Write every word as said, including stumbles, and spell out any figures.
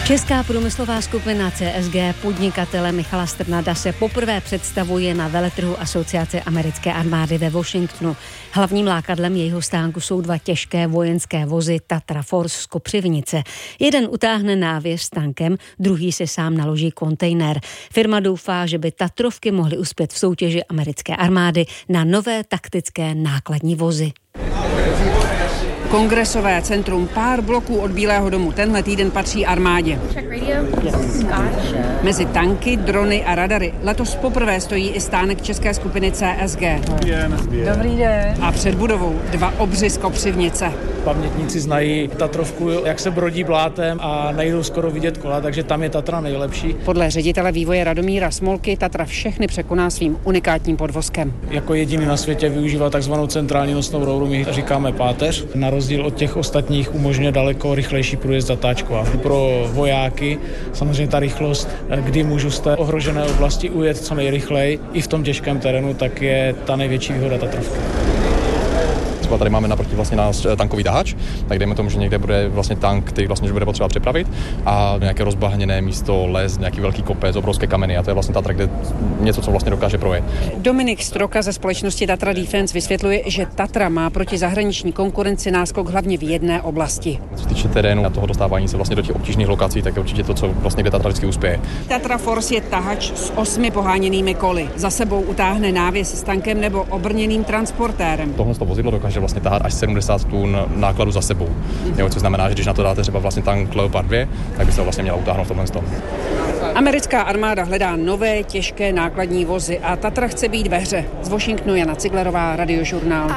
Česká průmyslová skupina C S G podnikatele Michala Strnada se poprvé představuje na veletrhu Asociace americké armády ve Washingtonu. Hlavním lákadlem jejího stánku jsou dva těžké vojenské vozy Tatra Force z Kopřivnice. Jeden utáhne návěs s tankem, druhý si sám naloží kontejner. Firma doufá, že by Tatrovky mohly uspět v soutěži americké armády na nové taktické nákladní vozy. Kongresové centrum pár bloků od Bílého domu tenhle týden patří armádě. Mezi tanky, drony a radary letos poprvé stojí i stánek české skupiny C S G. Dobrý den. A před budovou dva obři z Kopřivnice. Pamětníci znají Tatrovku, jak se brodí blátem a nejdou skoro vidět kola, takže tam je Tatra nejlepší. Podle ředitele vývoje Radomíra Smolky Tatra všechny překoná svým unikátním podvozkem. Jako jediný na světě využívá takzvanou centrální nosnou rouru, my říkáme páteř. Na rozdíl od těch ostatních umožňuje daleko rychlejší průjezd zatáčkou. A pro vojáky samozřejmě ta rychlost, kdy můžu z té ohrožené oblasti ujet co nejrychleji i v tom těžkém terénu, tak je ta největší výhoda Tatrovky. Třeba tady máme naproti vlastně náš tankový tahač, tak dejme tomu, že někde bude vlastně tank, který vlastně bude potřeba přepravit a nějaké rozbahněné místo, les, nějaký velký kopec, obrovské kameny a to je vlastně Tatra, kde něco, co vlastně dokáže projet. Dominik Stroka ze společnosti Tatra Defense vysvětluje, že Tatra má proti zahraniční konkurenci náskok hlavně v jedné oblasti. Co se týče terénu a toho dostávání se vlastně do těch obtížných lokací, tak je určitě to, co vlastně kde Tatra vždycky uspěje. Tatra Force je tahač s osmi poháněnými koly. Za sebou utáhne návěs s tankem nebo obrněným transportérem. Tohle to vozidlo dokáže vlastně tahat až sedmdesát tun nákladu za sebou. Jo, což znamená, že když na to dáte třeba vlastně tank Leopard dva, tak by se ho vlastně měla utáhnout v tomhle tom. Americká armáda hledá nové těžké nákladní vozy a Tatra chce být ve hře. Z Washingtonu Jana Ciglerová, Radiožurnál.